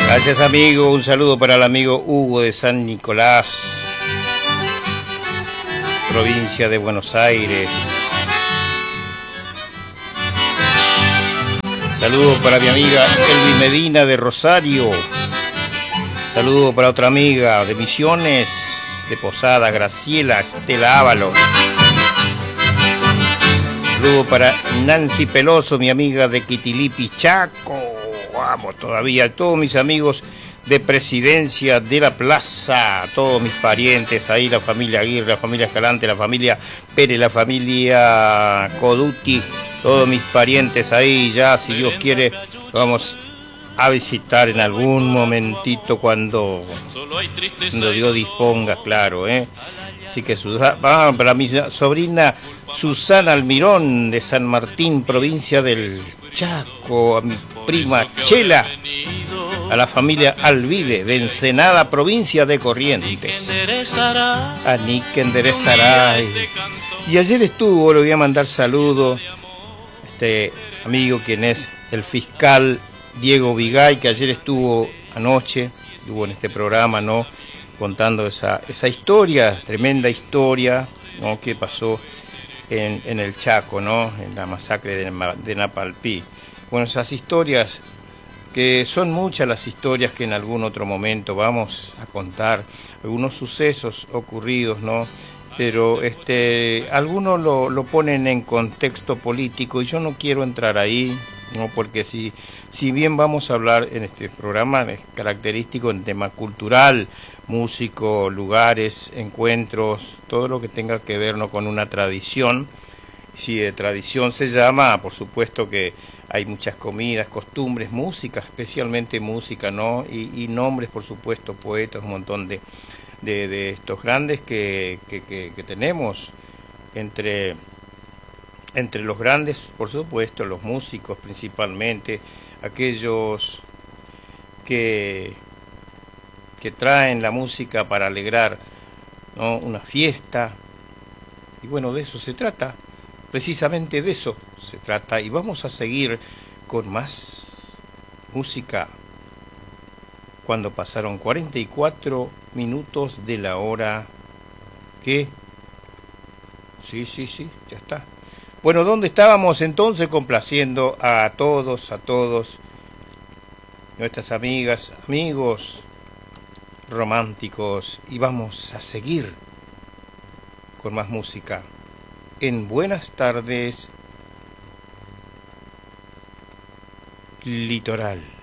Gracias, amigo. Un saludo para el amigo Hugo de San Nicolás, provincia de Buenos Aires. Saludo para mi amiga Elvi Medina de Rosario. Saludo para otra amiga de Misiones, de Posada, Graciela Estela Ábalos. Saludo para Nancy Peloso, mi amiga de Quitilipi, Chaco. Vamos todavía, todos mis amigos de Presidencia de la Plaza, todos mis parientes ahí, la familia Aguirre, la familia Escalante, la familia Pérez, la familia Coduti, todos mis parientes ahí, ya si Dios quiere vamos a visitar en algún momentito cuando Dios disponga, claro, Así que para mi sobrina Susana Almirón de San Martín, provincia del Chaco, a mi prima Chela, a la familia Alvide de Ensenada, provincia de Corrientes, a Nick enderezará. Y ayer estuvo, le voy a mandar saludo, este amigo quien es el fiscal Diego Vigay, que ayer estuvo anoche, estuvo en este programa, ¿no?, contando esa historia, tremenda historia, ¿no?, que pasó en el Chaco, ¿no?, en la masacre de Napalpí. Bueno, esas historias, que son muchas las historias que en algún otro momento vamos a contar, algunos sucesos ocurridos, ¿no?, pero algunos lo ponen en contexto político y yo no quiero entrar ahí, ¿no?, porque si bien vamos a hablar en este programa, es característico en tema cultural, músico, lugares, encuentros, todo lo que tenga que ver, ¿no?, con una tradición. Si de tradición se llama, por supuesto que hay muchas comidas, costumbres, música, especialmente música, ¿no?, y nombres, por supuesto, poetas, un montón de estos grandes que tenemos entre los grandes, por supuesto, los músicos principalmente, aquellos que traen la música para alegrar, ¿no?, una fiesta. Y bueno, de eso se trata, precisamente de eso se trata. Y vamos a seguir con más música cuando pasaron 44 minutos de la hora que... Sí, ya está. Bueno, ¿dónde estábamos entonces? Complaciendo a todos, nuestras amigas, amigos románticos, y vamos a seguir con más música en Buenas Tardes Litoral.